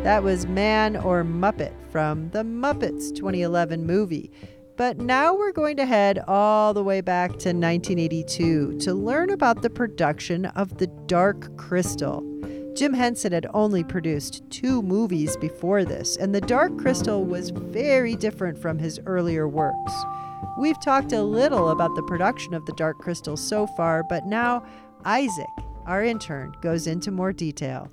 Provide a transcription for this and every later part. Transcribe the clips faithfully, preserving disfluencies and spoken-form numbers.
That was Man or Muppet from the Muppets twenty eleven movie. But now we're going to head all the way back to nineteen eighty-two to learn about the production of The Dark Crystal. Jim Henson had only produced two movies before this, and The Dark Crystal was very different from his earlier works. We've talked a little about the production of The Dark Crystal so far, but now Isaac, our intern, goes into more detail.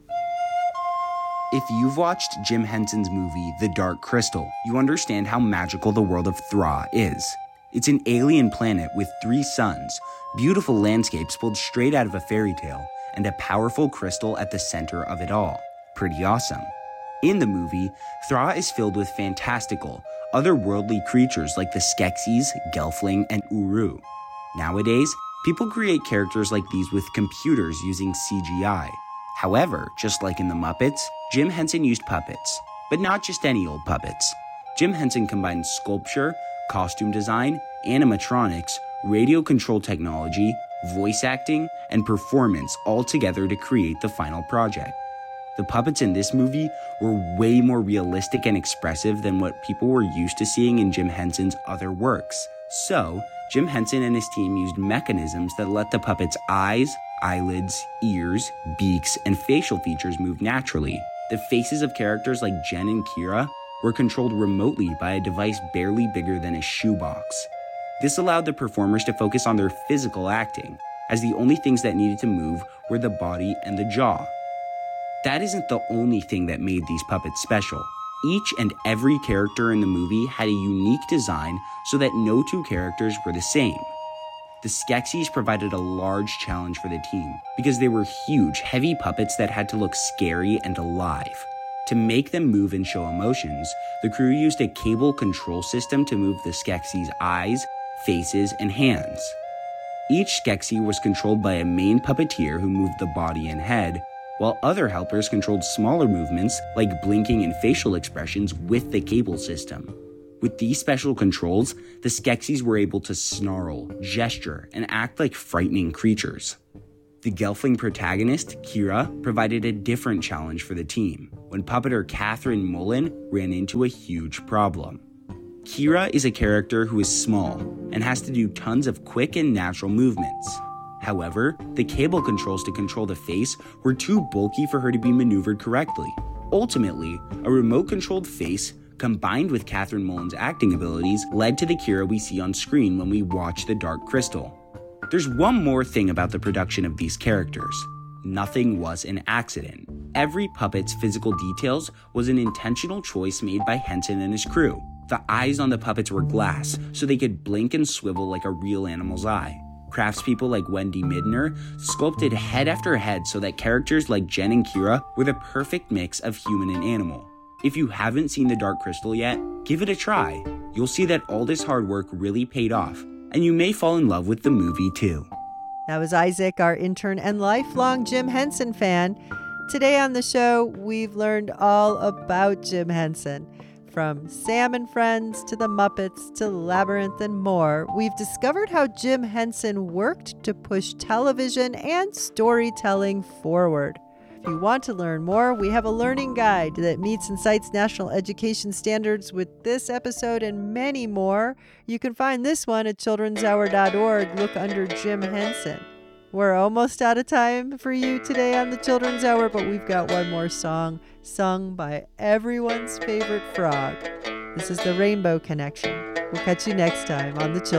If you've watched Jim Henson's movie, The Dark Crystal, you understand how magical the world of Thra is. It's an alien planet with three suns, beautiful landscapes pulled straight out of a fairy tale, and a powerful crystal at the center of it all. Pretty awesome. In the movie, Thra is filled with fantastical, otherworldly creatures like the Skeksis, Gelfling, and Uru. Nowadays, people create characters like these with computers using C G I. However, just like in the Muppets, Jim Henson used puppets, but not just any old puppets. Jim Henson combined sculpture, costume design, animatronics, radio control technology, voice acting, and performance all together to create the final project. The puppets in this movie were way more realistic and expressive than what people were used to seeing in Jim Henson's other works. So, Jim Henson and his team used mechanisms that let the puppets' eyes, eyelids, ears, beaks, and facial features move naturally. The faces of characters like Jen and Kira were controlled remotely by a device barely bigger than a shoebox. This allowed the performers to focus on their physical acting, as the only things that needed to move were the body and the jaw. That isn't the only thing that made these puppets special. Each and every character in the movie had a unique design so that no two characters were the same. The Skeksis provided a large challenge for the team because they were huge, heavy puppets that had to look scary and alive. To make them move and show emotions, the crew used a cable control system to move the Skeksis' eyes, faces, and hands. Each Skeksis was controlled by a main puppeteer who moved the body and head, while other helpers controlled smaller movements like blinking and facial expressions with the cable system. With these special controls, the Skeksis were able to snarl, gesture, and act like frightening creatures. The Gelfling protagonist, Kira, provided a different challenge for the team when puppeter Catherine Mullen ran into a huge problem. Kira is a character who is small and has to do tons of quick and natural movements. However, the cable controls to control the face were too bulky for her to be maneuvered correctly. Ultimately, a remote-controlled face combined with Catherine Mullen's acting abilities led to the Kira we see on screen when we watch The Dark Crystal. There's one more thing about the production of these characters. Nothing was an accident. Every puppet's physical details was an intentional choice made by Henson and his crew. The eyes on the puppets were glass, so they could blink and swivel like a real animal's eye. Craftspeople like Wendy Midner sculpted head after head so that characters like Jen and Kira were the perfect mix of human and animal. If you haven't seen The Dark Crystal yet, give it a try. You'll see that all this hard work really paid off, and you may fall in love with the movie too. That was Isaac, our intern and lifelong Jim Henson fan. Today on the show, we've learned all about Jim Henson. From Sam and Friends to the Muppets to Labyrinth and more, we've discovered how Jim Henson worked to push television and storytelling forward. If you want to learn more, we have a learning guide that meets and cites national education standards with this episode and many more. You can find this one at children's hour dot org. Look under Jim Henson. We're almost out of time for you today on the Children's Hour, but we've got one more song sung by everyone's favorite frog. This is the Rainbow Connection. We'll catch you next time on the Children's